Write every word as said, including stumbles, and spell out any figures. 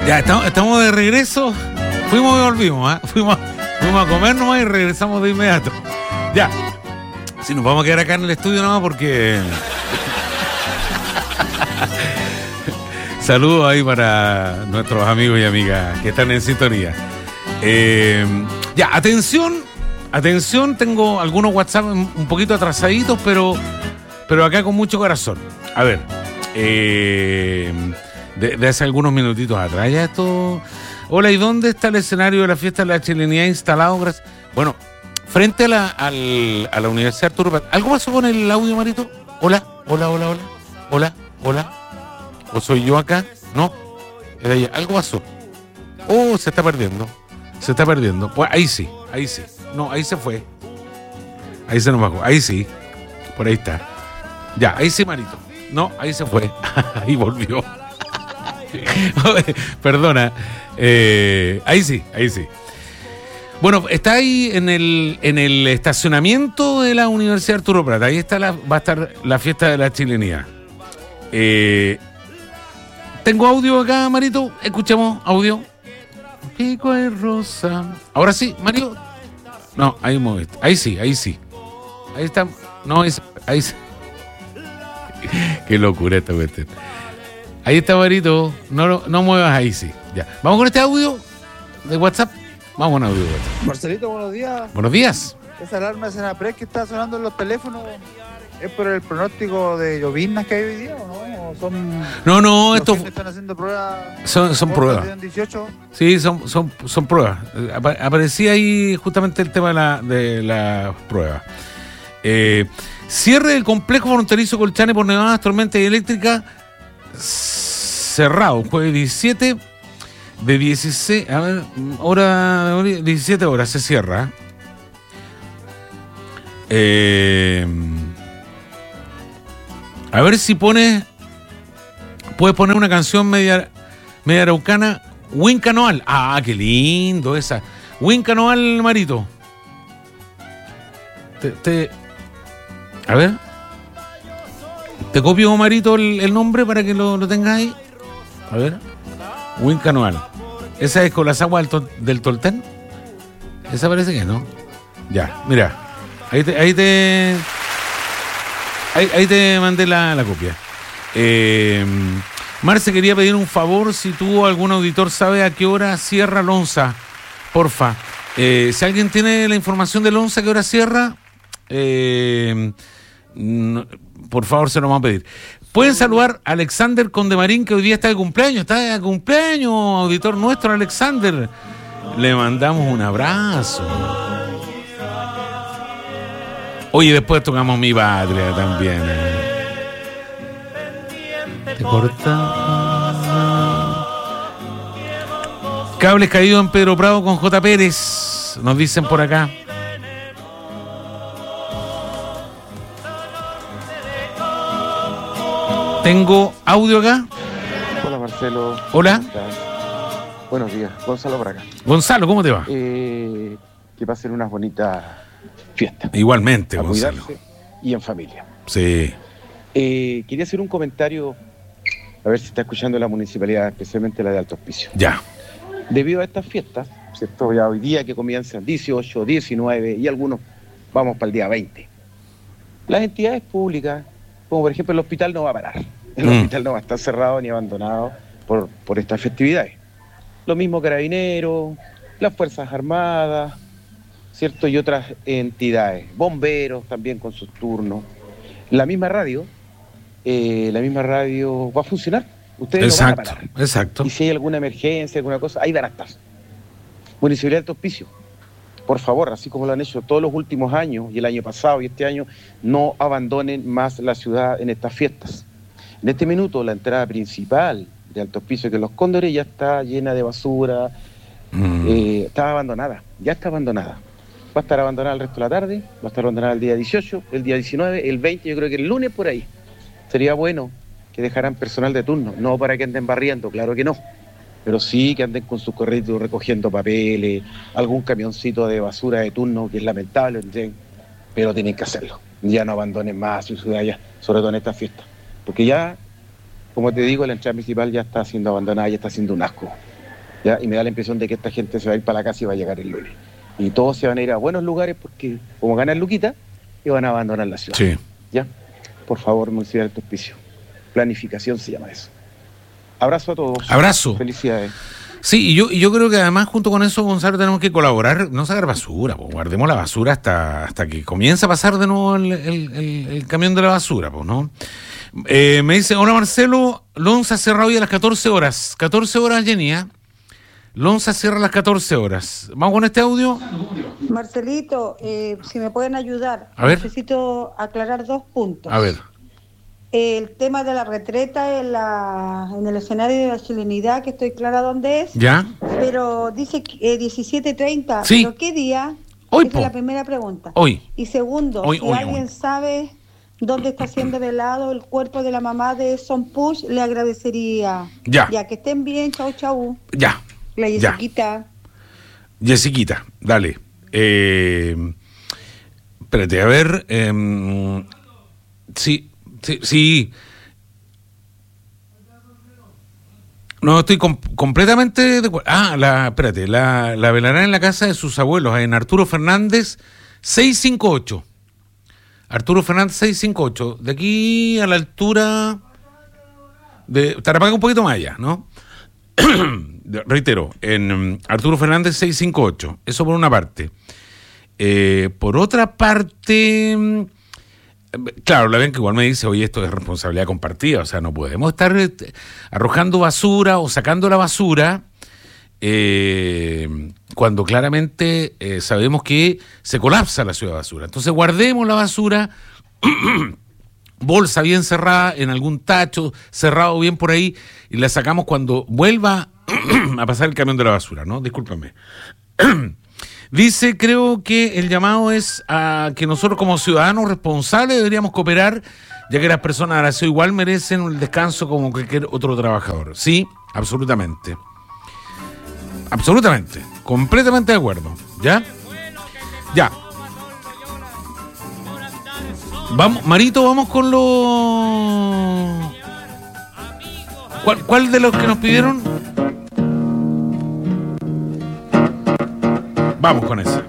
Ya, estamos, estamos de regreso. Fuimos y volvimos, ¿eh? Fuimos, fuimos a comer nomás y regresamos de inmediato. Ya. Si nos vamos a quedar acá en el estudio nomás porque... Saludos ahí para nuestros amigos y amigas que están en sintonía. Eh, ya, atención, atención, tengo algunos WhatsApp un poquito atrasaditos, pero, pero acá con mucho corazón. A ver, eh, de, de hace algunos minutitos atrás, ya esto... Hola, ¿y dónde está el escenario de la fiesta de la chilenidad instalado? Bueno, frente a la, al, a la Universidad Arturo Prat. ¿Algo pasó con el audio, Marito? Hola, hola, hola, hola, hola, hola. ¿O soy yo acá? No, era ella. Algo pasó. Oh, se está perdiendo. Se está perdiendo. Pues ahí sí, ahí sí. No, ahí se fue. Ahí se nos bajó. Ahí sí. Por ahí está. Ya, ahí sí, Marito. No, ahí se fue. Ahí volvió. Perdona. Eh, ahí sí, ahí sí. Bueno, está ahí en el, en el estacionamiento de la Universidad Arturo Prat. Ahí está la, va a estar la fiesta de la chilenidad. Eh, Tengo audio acá, Marito. Escuchemos audio. Pico de rosa. Ahora sí, Mario. No, ahí moviste. Ahí sí, ahí sí. Ahí está. No, es, ahí sí. Qué locura esta cuestión. Ahí está, Marito. No, no muevas, ahí sí. Ya. Vamos con este audio de WhatsApp. Vamos con audio de WhatsApp. Marcelito, buenos días. Buenos días. Esa alarma de Senapred que está sonando en los teléfonos, ¿es por el pronóstico de llovinas que hay hoy día o no? ¿O son no, no, esto están haciendo pruebas. Son, son pruebas. dieciocho? Sí, son, son, son pruebas. Aparecía ahí justamente el tema de la, de la prueba. Eh, cierre del complejo fronterizo Colchane por nevadas, tormentas eléctricas. Cerrado, jueves diecisiete de dieciséis, a ver, hora diecisiete horas se cierra. Eh, a ver si pones, puedes poner una canción media, media araucana, Winca Noal. Ah, qué lindo esa. Winca Noal, Marito. Te, te, a ver. Te copio, Marito, el, el nombre para que lo, lo tengas ahí. A ver. Winca Noal. ¿Esa es con las aguas del, to, del Tolten? Esa parece que no. Ya, mira. Ahí te... Ahí te, ahí, ahí te mandé la, la copia. Eh, Marce quería pedir un favor. Si tú o algún auditor sabe a qué hora cierra Lonza, porfa. Eh, si alguien tiene la información de Lonza a qué hora cierra, eh, no, por favor se lo vamos a pedir. Pueden saludar a Alexander Condemarín, que hoy día está de cumpleaños. Está de cumpleaños, auditor nuestro, Alexander. Le mandamos un abrazo. Oye, después tocamos Mi Patria también. ¿eh? Te corta. Cables caídos en Pedro Prado con J. Pérez. Nos dicen por acá. Tengo audio acá. Hola, Marcelo. Hola. Buenos días. Gonzalo por acá. Gonzalo, ¿cómo te va? Eh, que pasen unas bonitas fiestas. Igualmente, a Gonzalo. Cuidarse y en familia. Sí. Eh, quería hacer un comentario, a ver si está escuchando la municipalidad, especialmente la de Alto Hospicio. Ya. Debido a estas fiestas, ¿cierto? Ya hoy día que comienzan dieciocho, diecinueve y algunos vamos para el día veinte. Las entidades públicas, como por ejemplo el hospital, no va a parar. El mm. hospital no va a estar cerrado ni abandonado por, por estas festividades. Lo mismo Carabineros, las Fuerzas Armadas, ¿cierto? Y otras entidades, bomberos también con sus turnos. La misma radio, eh, la misma radio va a funcionar. Ustedes exacto, no van a parar. Exacto. Y si hay alguna emergencia, alguna cosa, ahí van a estar. Municipalidad de Alto Hospicio, por favor, así como lo han hecho todos los últimos años, y el año pasado y este año, no abandonen más la ciudad en estas fiestas. En este minuto, la entrada principal de Alto Hospicio, que Los Cóndores, ya está llena de basura, mm. eh, está abandonada, ya está abandonada. Va a estar abandonada el resto de la tarde, va a estar abandonada el día dieciocho, el día diecinueve, el veinte, yo creo que el lunes por ahí. Sería bueno que dejaran personal de turno, no para que anden barriendo, claro que no, pero sí que anden con sus corridos recogiendo papeles, algún camioncito de basura de turno, que es lamentable, pero tienen que hacerlo. Ya no abandonen más su ciudad ya, sobre todo en estas fiestas. Porque ya, como te digo, la entrada principal ya está siendo abandonada, ya está siendo un asco. ¿ya? Y me da la impresión de que esta gente se va a ir para la casa y va a llegar el lunes. Y todos se van a ir a buenos lugares porque, como ganan luquita, y van a abandonar la ciudad. Sí. ¿Ya? Por favor, Municipio de Alto Hospicio. Planificación se llama eso. Abrazo a todos. Abrazo. Felicidades. Sí, y yo, y yo creo que además junto con eso, Gonzalo, tenemos que colaborar, no sacar basura, pues guardemos la basura hasta, hasta que comience a pasar de nuevo el, el, el, el camión de la basura, pues, ¿no? Eh, me dice, hola Marcelo, Lonza cierra hoy a las catorce horas. catorce horas, Jenny, ¿eh? Lonza cierra a las catorce horas. ¿Vamos con este audio? Marcelito, eh, si me pueden ayudar, a ver. Necesito aclarar dos puntos. A ver. El tema de la retreta en, la, en el escenario de la chilenidad, que estoy clara dónde es. ¿Ya? Pero dice eh, diecisiete treinta. Sí. ¿Pero qué día? Hoy, Esa po. es la primera pregunta. Hoy. Y segundo, Hoy, si hoy, alguien hoy. sabe dónde está siendo velado el cuerpo de la mamá de Son Push, le agradecería. Ya. Ya, que estén bien. Chau, chau. Ya. La Ya. Jessiquita. Jessiquita, dale. Eh, espérate, a ver. Eh, sí, sí, sí. No, estoy com- completamente de acuerdo. Ah, la, espérate, la, la velarán en la casa de sus abuelos, en Arturo Fernández seiscientos cincuenta y ocho. Arturo Fernández seiscientos cincuenta y ocho. De aquí a la altura de Tarapacá, un poquito más allá, ¿no? Reitero, en um, Arturo Fernández seiscientos cincuenta y ocho. Eso por una parte. Eh, por otra parte, claro, la ven que igual me dice, oye, esto es responsabilidad compartida, o sea, no podemos estar eh, arrojando basura o sacando la basura eh, cuando claramente eh, sabemos que se colapsa la ciudad de basura. Entonces guardemos la basura, bolsa bien cerrada en algún tacho, cerrado bien por ahí, y la sacamos cuando vuelva a pasar el camión de la basura, ¿no? Discúlpame. Dice, creo que el llamado es a que nosotros como ciudadanos responsables deberíamos cooperar, ya que las personas de la ciudad igual merecen el descanso como cualquier otro trabajador. Sí, absolutamente. Absolutamente. Completamente de acuerdo. ¿Ya? Ya. Vamos, Marito, vamos con los... ¿Cuál, cuál de los que nos pidieron? Vamos con eso.